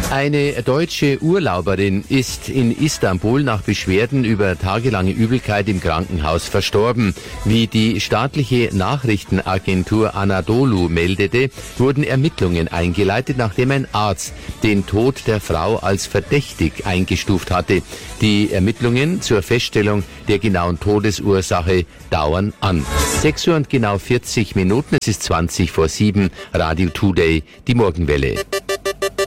Eine deutsche Urlauberin ist in Istanbul nach Beschwerden über tagelange Übelkeit im Krankenhaus verstorben. Wie die staatliche Nachrichtenagentur Anadolu meldete, wurden Ermittlungen eingeleitet, nachdem ein Arzt den Tod der Frau als verdächtig eingestuft hatte. Die Ermittlungen zur Feststellung der genauen Todesursache dauern an. 6 Uhr und genau 40 Minuten, es ist 20 vor 7, Radio Today, die Morgenwelle.